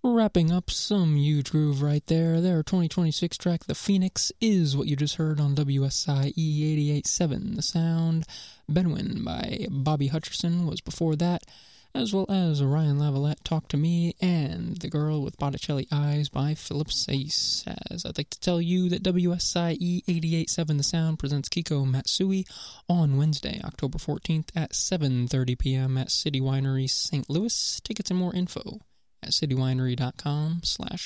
Wrapping up some huge groove right there. Their 2026 track, The Phoenix, is what you just heard on WSIE 88.7. The Sound, Bedouin by Bobby Hutcherson was before that, as well as Ryan Lavalette, Talk to Me, and The Girl with Botticelli Eyes by Philip Sayce. As I'd like to tell you that WSIE 88.7 The Sound presents Kiko Matsui on Wednesday, October 14th at 7:30 p.m. at City Winery St. Louis. Tickets and more info at citywinery.com/St.